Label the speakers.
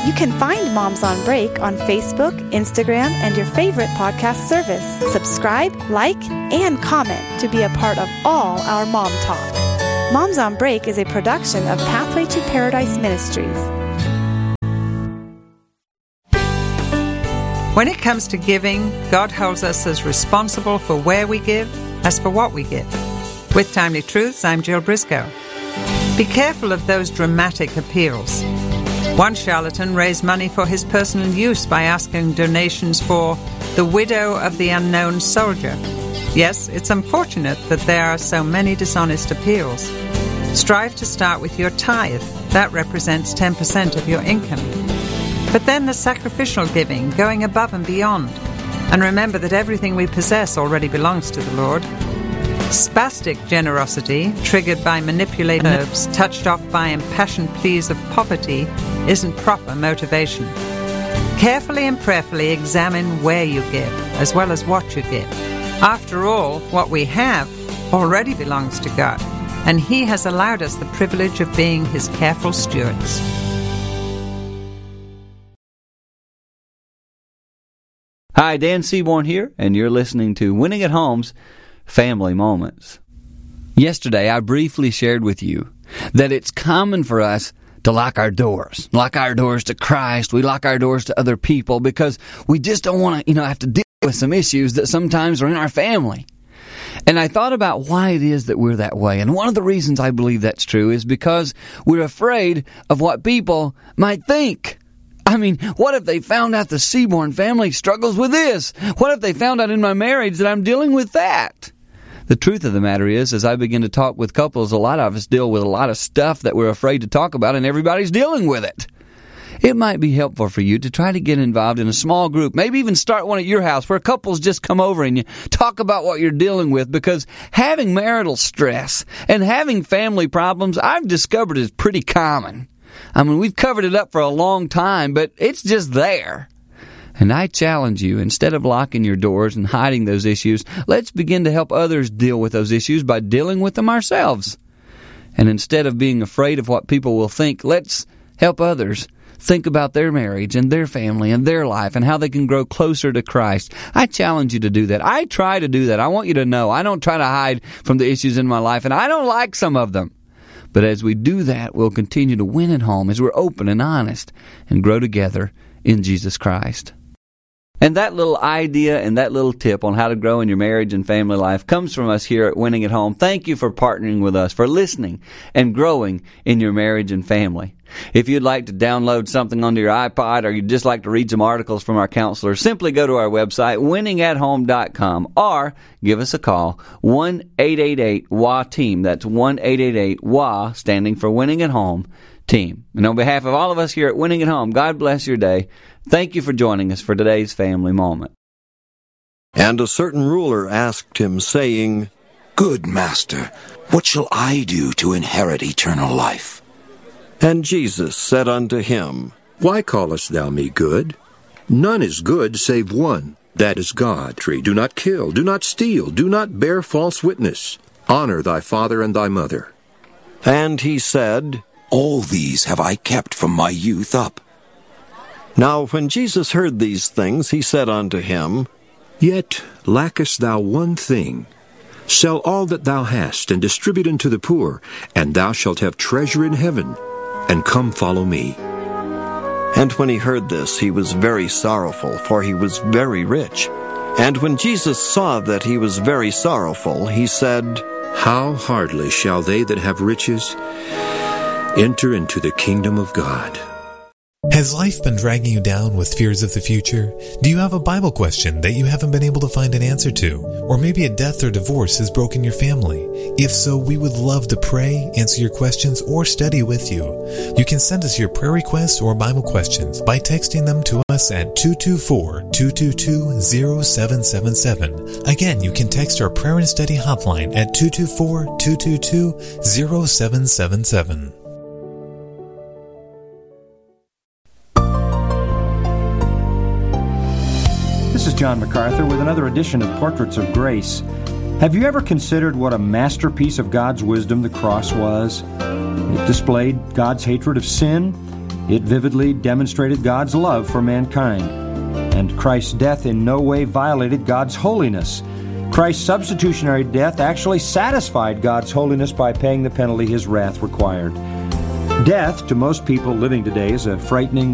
Speaker 1: You can find Moms on Break on Facebook, Instagram, and your favorite podcast service. Subscribe, like, and comment to be a part of all our Mom Talk. Moms on Break is a production of Pathway to Paradise Ministries.
Speaker 2: When it comes to giving, God holds us as responsible for where we give as for what we give. With Timely Truths, I'm Jill Briscoe. Be careful of those dramatic appeals. One charlatan raised money for his personal use by asking donations for the widow of the unknown soldier. Yes, it's unfortunate that there are so many dishonest appeals. Strive to start with your tithe. That represents 10% of your income. But then the sacrificial giving, going above and beyond. And remember that everything we possess already belongs to the Lord. Spastic generosity, triggered by manipulated nerves, touched off by impassioned pleas of poverty, isn't proper motivation. Carefully and prayerfully examine where you give, as well as what you give. After all, what we have already belongs to God, and He has allowed us the privilege of being His careful stewards.
Speaker 3: Hi, Dan Seaborn here, and you're listening to Winning at Home's Family Moments. Yesterday, I briefly shared with you that it's common for us to lock our doors to Christ. We lock our doors to other people because we just don't want to, have to deal with some issues that sometimes are in our family. And I thought about why it is that we're that way. And one of the reasons I believe that's true is because we're afraid of what people might think. I mean, what if they found out the Seaborn family struggles with this? What if they found out in my marriage that I'm dealing with that? The truth of the matter is, as I begin to talk with couples, a lot of us deal with a lot of stuff that we're afraid to talk about, and everybody's dealing with it. It might be helpful for you to try to get involved in a small group, maybe even start one at your house where couples just come over and you talk about what you're dealing with, because having marital stress and having family problems, I've discovered, is pretty common. I mean, we've covered it up for a long time, but it's just there. And I challenge you, instead of locking your doors and hiding those issues, let's begin to help others deal with those issues by dealing with them ourselves. And instead of being afraid of what people will think, let's help others think about their marriage and their family and their life and how they can grow closer to Christ. I challenge you to do that. I try to do that. I want you to know I don't try to hide from the issues in my life, and I don't like some of them. But as we do that, we'll continue to win at home as we're open and honest and grow together in Jesus Christ. And that little idea and that little tip on how to grow in your marriage and family life comes from us here at Winning at Home. Thank you for partnering with us, for listening and growing in your marriage and family. If you'd like to download something onto your iPod, or you'd just like to read some articles from our counselors, simply go to our website, winningathome.com, or give us a call, 1-888-WA-TEAM. That's 1-888-WA, standing for Winning at Home Team. And on behalf of all of us here at Winning at Home, God bless your day. Thank you for joining us for today's family moment.
Speaker 4: And a certain ruler asked him, saying,
Speaker 5: Good master, what shall I do to inherit eternal life?
Speaker 4: And Jesus said unto him,
Speaker 6: Why callest thou me good? None is good save one, that is God. Do not kill, do not steal, do not bear false witness. Honor thy father and thy mother.
Speaker 4: And he said,
Speaker 5: All these have I kept from my youth up.
Speaker 4: Now when Jesus heard these things, he said unto him,
Speaker 6: Yet lackest thou one thing. Sell all that thou hast, and distribute unto the poor, and thou shalt have treasure in heaven. And come follow me.
Speaker 4: And when he heard this, he was very sorrowful, for he was very rich. And when Jesus saw that he was very sorrowful, he said,
Speaker 6: How hardly shall they that have riches enter into the kingdom of God.
Speaker 7: Has life been dragging you down with fears of the future? Do you have a Bible question that you haven't been able to find an answer to? Or maybe a death or divorce has broken your family? If so, we would love to pray, answer your questions, or study with you. You can send us your prayer requests or Bible questions by texting them to us at 224-222-0777. Again, you can text our prayer and study hotline at 224-222-0777.
Speaker 8: This is John MacArthur with another edition of Portraits of Grace. Have you ever considered what a masterpiece of God's wisdom the cross was? It displayed God's hatred of sin, It vividly demonstrated God's love for mankind. And Christ's death in no way violated God's holiness. Christ's substitutionary death actually satisfied God's holiness by paying the penalty His wrath required. Death, to most people living today, is a frightening,